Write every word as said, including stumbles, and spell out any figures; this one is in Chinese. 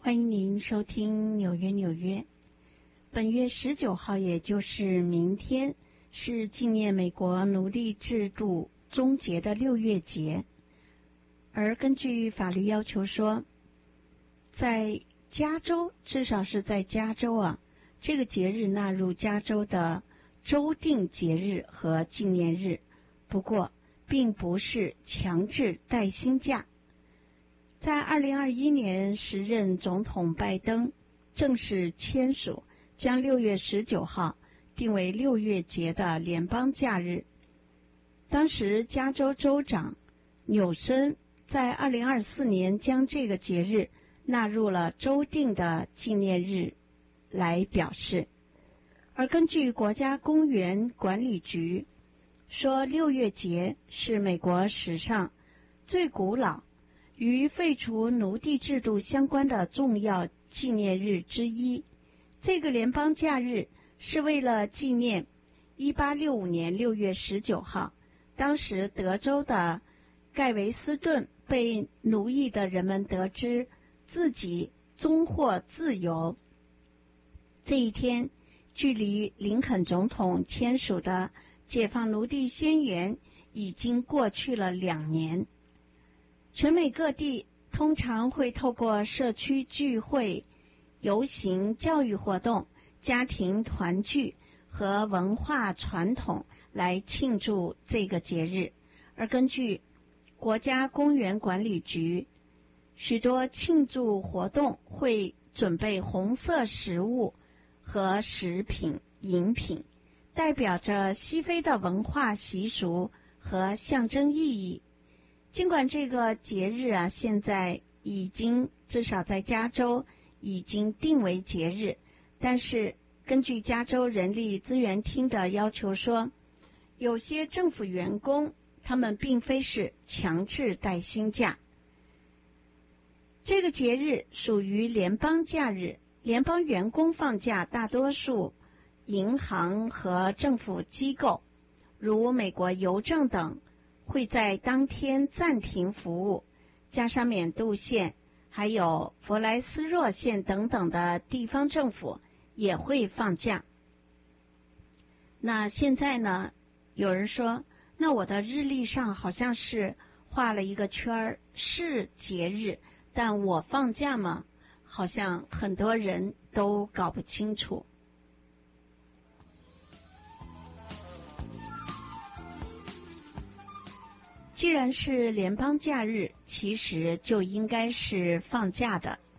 欢迎您收听纽约纽约。本月十九号，也就是明天，是纪念美国奴隶制度终结的六月节。而根据法律要求说，在加州，至少是在加州啊，这个节日纳入加州的州定节日和纪念日，不过并不是强制带薪假。在二零二一年，时任总统拜登正式签署将六月十九号定为六月节的联邦假日。当时加州州长纽森在二零二四年将这个节日纳入了州定的纪念日来表示。而根据国家公园管理局说，六月节是美国史上最古老与废除奴隶制度相关的重要纪念日之一。这个联邦假日是为了纪念一八六五年六月十九号，当时德州的盖维斯顿被奴役的人们得知自己终获自由。这一天距离林肯总统签署的解放奴隶宣言已经过去了两年。全美各地通常会透过社区聚会、游行、教育活动、家庭团聚和文化传统来庆祝这个节日。而根据国家公园管理局，许多庆祝活动会准备红色食物和食品、饮品，代表着西非的文化习俗和象征意义。尽管这个节日啊，现在已经至少在加州已经定为节日，但是根据加州人力资源厅的要求说，有些政府员工他们并非是强制带薪假。这个节日属于联邦假日，联邦员工放假，大多数银行和政府机构如美国邮政等会在当天暂停服务，加上缅度县还有佛莱斯若县等等的地方政府也会放假。那现在呢，有人说，那我的日历上好像是画了一个圈，是节日，但我放假吗？好像很多人都搞不清楚。既然是联邦假日，其实就应该是放假的。